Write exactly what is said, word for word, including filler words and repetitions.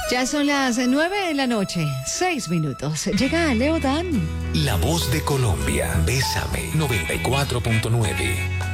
Ya son las nueve de la noche, seis minutos. Llega Leo Dan. La voz de Colombia, Bésame noventa y cuatro punto nueve.